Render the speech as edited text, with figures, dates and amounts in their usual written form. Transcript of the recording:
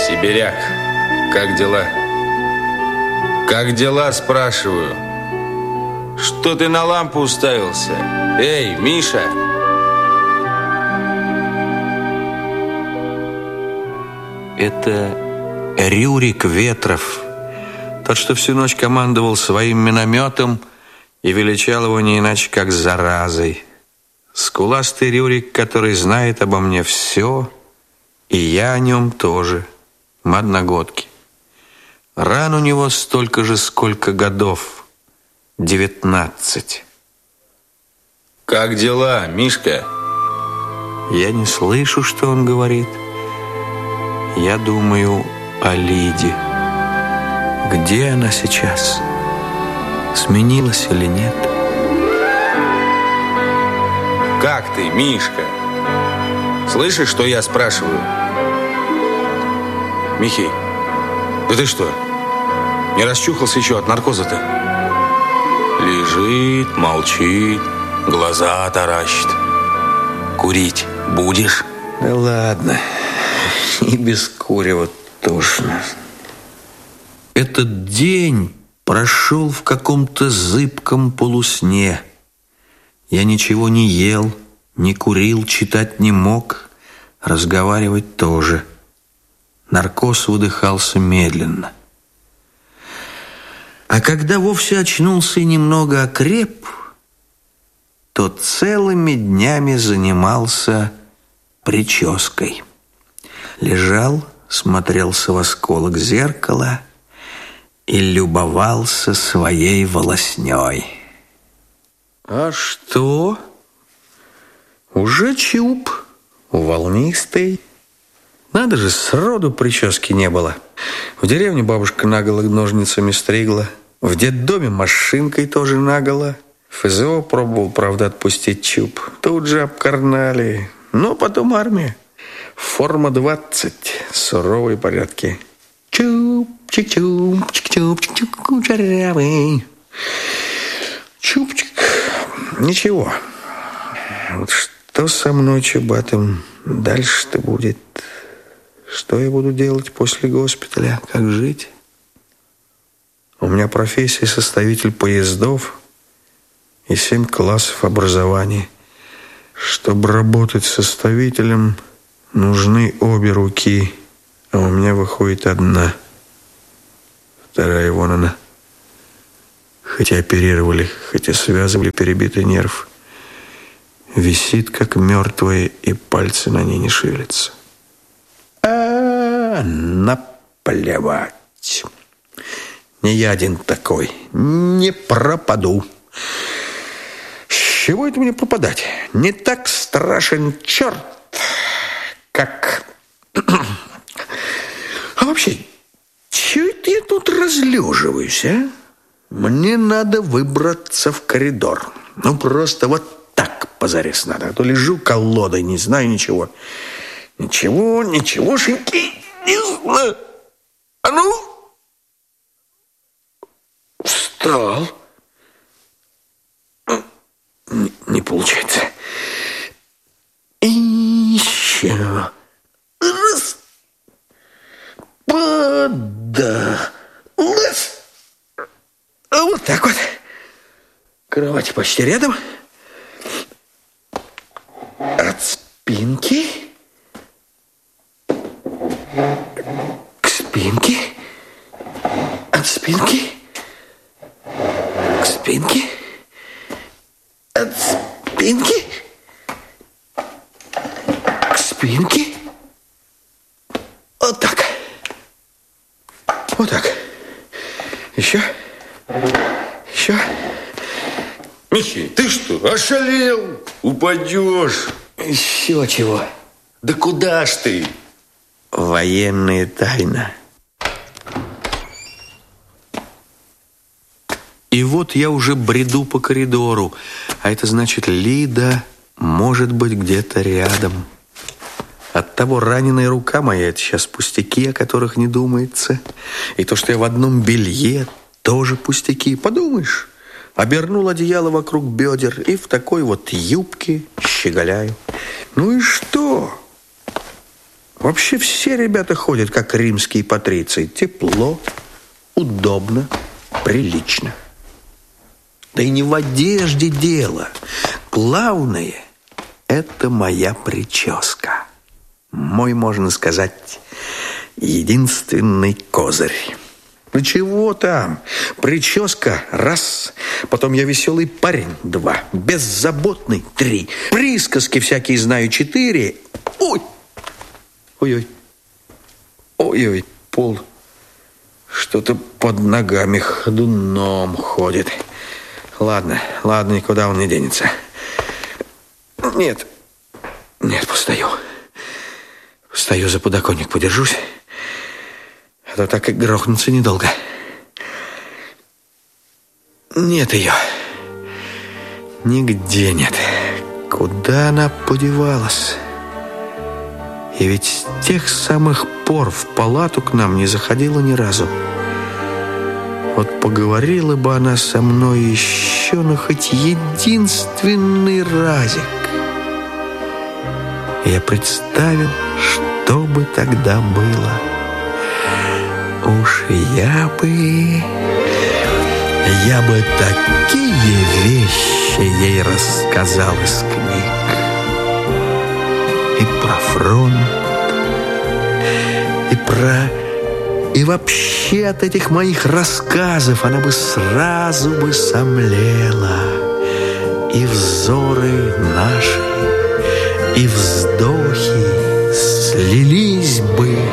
Сибиряк, как дела? Как дела, спрашиваю? Что ты на лампу уставился? Эй, Миша! Это Рюрик Ветров. Тот, что всю ночь командовал своим минометом и величал его не иначе, как заразой. Скуластый Рюрик, который знает обо мне все, и я о нем тоже. Мы одногодки. Ран у него столько же, сколько годов. 19. Как дела, Мишка? Я не слышу, что он говорит. Я думаю о Лиде. Где она сейчас? Сменилась или нет? Как ты, Мишка? Слышишь, что я спрашиваю? Михей, да ты что, не расчухался еще от наркоза-то? Лежит, молчит, глаза таращит. Курить будешь? Да ладно, и без курева тошно. Этот день прошел в каком-то зыбком полусне. Я ничего не ел, не курил, читать не мог, разговаривать тоже. Наркоз выдыхался медленно. А когда вовсе очнулся и немного окреп, то целыми днями занимался прической. Лежал, смотрелся в осколок зеркала и любовался своей волосней. А что? Уже чуб, волнистый. Надо же, сроду прически не было. В деревне бабушка наголо ножницами стригла. В детдоме машинкой тоже наголо. В ФЗО пробовал, правда, отпустить чуб. Тут же обкарнали. Но потом армия. Форма 20. Суровые порядки. Чубчик, кучерявый. Чубчик. Ничего. Вот что со мной, чубатым, дальше-то будет? Что я буду делать после госпиталя? Как жить? У меня профессия составитель поездов и 7 классов образования. Чтобы работать составителем, нужны обе руки, а у меня выходит одна. Вторая вон она. Хотя оперировали, хотя связывали перебитый нерв. Висит, как мертвая, и пальцы на ней не шевелятся. Наплевать. Не я один такой. Не пропаду. С чего это мне пропадать? Не так страшен черт, как... А вообще, чего это я тут разлеживаюсь, а? Мне надо выбраться в коридор. Ну, просто вот так позарез надо. А то лежу колодой, не знаю ничего. Ничегошеньки не знаю. А ну! Встал. Не получается. И еще. Раз. Подалась. Вот так вот. Кровать почти рядом. От спинки к спинке. От спинки к спинке. От спинки к спинке. Вот так. Вот так. Еще. Михей, ты что, ошалел? Упадешь. Еще чего? Да куда ж ты? Военная тайна. И вот я уже бреду по коридору, а это значит, Лида может быть где-то рядом. Оттого раненая рука моя — это сейчас пустяки, о которых не думается. И то, что я в одном белье, тоже пустяки. Подумаешь, обернул одеяло вокруг бедер и в такой вот юбке щеголяю. Ну и что? Вообще все ребята ходят, как римские патриции. Тепло, удобно, прилично. Да и не в одежде дело. Главное – это моя прическа. Мой, можно сказать, единственный козырь. Ну чего там? Прическа – раз. Потом я веселый парень – два. Беззаботный – три. Присказки всякие знаю – четыре. Ой! Ой-ой. Ой-ой, пол что-то под ногами ходуном ходит. Ладно, никуда он не денется. Нет, постою. Встаю за подоконник, подержусь. А то так и грохнуться недолго. Нет ее. Нигде нет. Куда она подевалась? И ведь с тех самых пор в палату к нам не заходила ни разу. Вот поговорила бы она со мной еще, ну, хоть единственный разик. Я представил, что бы тогда было. Уж я бы такие вещи ей рассказал из книг. И про фронт, и вообще от этих моих рассказов она бы сразу бы сомлела. И взоры наши, и вздохи слились бы